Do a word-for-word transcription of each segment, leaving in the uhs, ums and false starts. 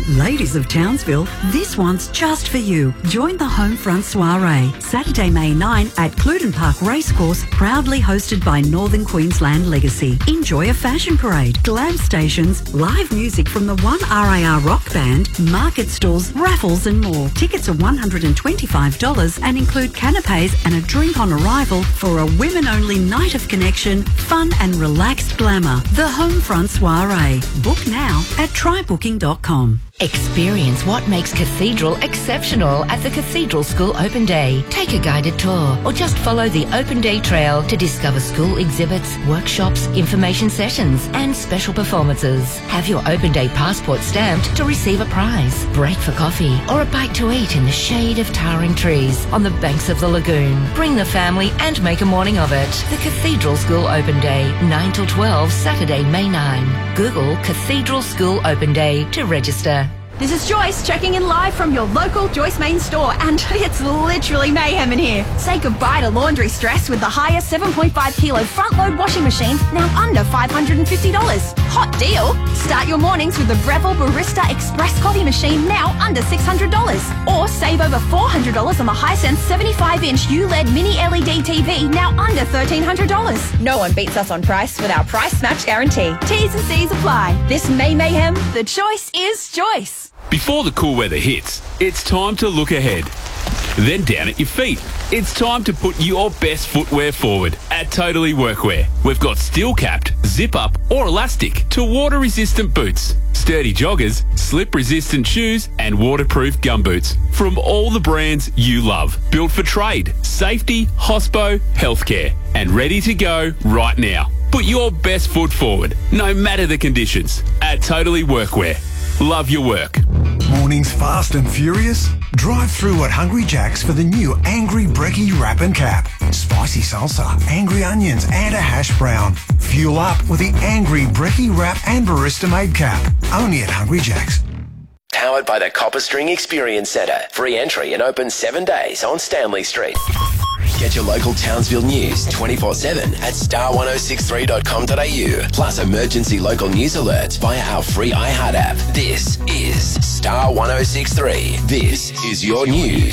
Ladies of Townsville, this one's just for you. Join the Homefront Soiree, Saturday, May ninth at Cluden Park Racecourse, proudly hosted by Northern Queensland Legacy. Enjoy a fashion parade, glam stations, live music from the one R A R rock band, market stalls, raffles and more. Tickets are one hundred twenty-five dollars and include canapes and a drink on arrival for a women-only night of connection, fun and relaxed glamour. The Homefront Soiree. Book now at try booking dot com. Experience what makes Cathedral exceptional at the Cathedral School Open Day. Take a guided tour or just follow the Open Day Trail to discover school exhibits, workshops, information sessions and special performances. Have your Open Day passport stamped to receive a prize, break for coffee or a bite to eat in the shade of towering trees on the banks of the lagoon. Bring the family and make a morning of it. The Cathedral School Open Day, nine till twelve, Saturday, May ninth. Google Cathedral School Open Day to register. This is Joyce checking in live from your local Joyce Main store, and it's literally mayhem in here. Say goodbye to laundry stress with the highest seven point five kilo front load washing machine, now under five hundred fifty dollars. Hot deal! Start your mornings with the Breville Barista Express coffee machine, now under six hundred dollars. Or save over four hundred dollars on the Hisense seventy-five inch U L E D mini L E D T V, now under thirteen hundred dollars. No one beats us on price with our price match guarantee. T's and C's apply. This May mayhem, the choice is Joyce. Before the cool weather hits, it's time to look ahead. Then down at your feet, it's time to put your best footwear forward at Totally Workwear. We've got steel-capped, zip-up or elastic to water-resistant boots, sturdy joggers, slip-resistant shoes and waterproof gumboots from all the brands you love. Built for trade, safety, hospo, healthcare and ready to go right now. Put your best foot forward, no matter the conditions, at Totally Workwear. Love your work. Mornings fast and furious? Drive through at Hungry Jack's for the new Angry Brekkie Wrap and Cap. Spicy salsa, angry onions and a hash brown. Fuel up with the Angry Brekkie Wrap and Barista Made Cap. Only at Hungry Jack's. Powered by the Copper String Experience Centre. Free entry and open seven days on Stanley Street. Get your local Townsville news twenty-four seven at star ten sixty-three dot com dot a u. Plus emergency local news alerts via our free iHeart app. This is Star ten sixty-three. This is your news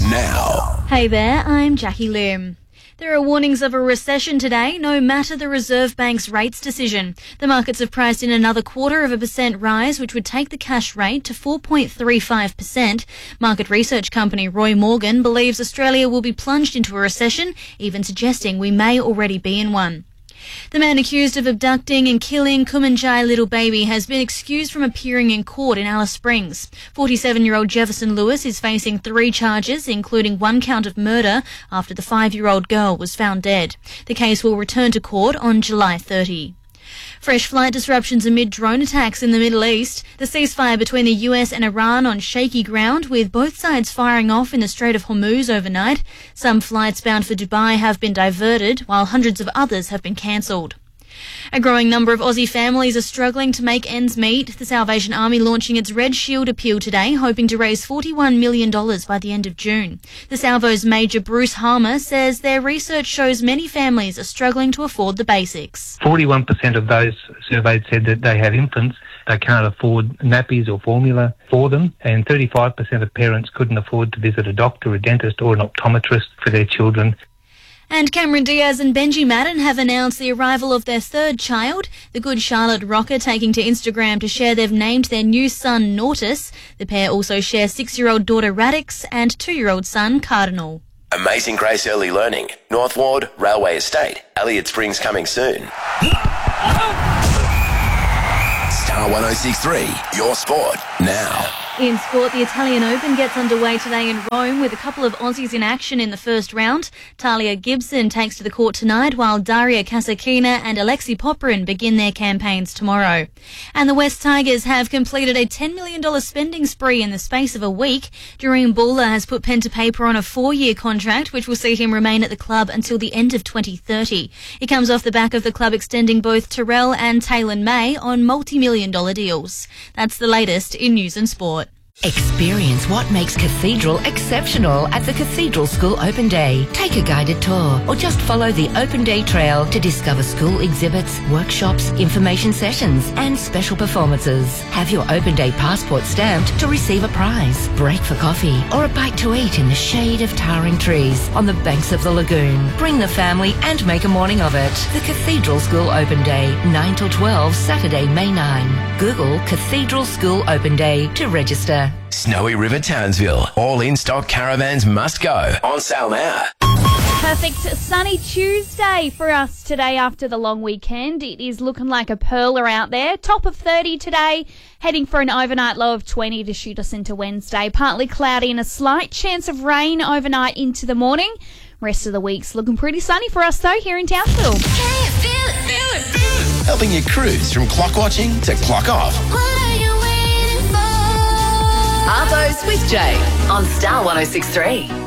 now. Hey there, I'm Jackie Lim. There are warnings of a recession today, no matter the Reserve Bank's rates decision. The markets have priced in another quarter of a percent rise, which would take the cash rate to four point three five percent. Market research company Roy Morgan believes Australia will be plunged into a recession, even suggesting we may already be in one. The man accused of abducting and killing Kumanjai little baby has been excused from appearing in court in Alice Springs. forty-seven-year-old Jefferson Lewis is facing three charges, including one count of murder, after the five-year-old girl was found dead. The case will return to court on July thirtieth. Fresh flight disruptions amid drone attacks in the Middle East. The ceasefire between the U S and Iran on shaky ground, with both sides firing off in the Strait of Hormuz overnight. Some flights bound for Dubai have been diverted, while hundreds of others have been cancelled. A growing number of Aussie families are struggling to make ends meet. The Salvation Army launching its Red Shield appeal today, hoping to raise forty-one million dollars by the end of June. The Salvo's Major Bruce Harmer says their research shows many families are struggling to afford the basics. forty-one percent of those surveyed said that they have infants. They can't afford nappies or formula for them, and thirty-five percent of parents couldn't afford to visit a doctor, a dentist or an optometrist for their children. And Cameron Diaz and Benji Madden have announced the arrival of their third child. The Good Charlotte rocker taking to Instagram to share they've named their new son Nortis. The pair also share six-year-old daughter Radix and two-year-old son Cardinal. Amazing Grace Early Learning. North Ward, Railway Estate. Elliott Springs coming soon. Star ten sixty-three, your sport now. In sport, the Italian Open gets underway today in Rome with a couple of Aussies in action in the first round. Talia Gibson takes to the court tonight, while Daria Kasatkina and Alexei Popyrin begin their campaigns tomorrow. And the West Tigers have completed a ten million dollars spending spree in the space of a week. Jurrien Buller has put pen to paper on a four-year contract, which will see him remain at the club until the end of twenty thirty. He comes off the back of the club extending both Terrell and Taylor May on multi-million dollar deals. That's the latest in news and sport. Experience what makes Cathedral exceptional at the Cathedral School Open Day. Take a guided tour or just follow the Open Day Trail to discover school exhibits, workshops, information sessions and special performances. Have your Open Day passport stamped to receive a prize, break for coffee or a bite to eat in the shade of towering trees on the banks of the lagoon. Bring the family and make a morning of it. The Cathedral School Open Day, nine till twelve, Saturday, May ninth. Google Cathedral School Open Day to register. Snowy River Townsville. All in-stock caravans must go. On sale now. Perfect sunny Tuesday for us today after the long weekend. It is looking like a perler out there. Top of thirty today, heading for an overnight low of twenty to shoot us into Wednesday. Partly cloudy and a slight chance of rain overnight into the morning. Rest of the week's looking pretty sunny for us though here in Townsville. Can you feel it, feel it, feel it? Helping you cruise from clock watching to clock off. What are you waiting for? Arthos with Jay on Star one oh six point three.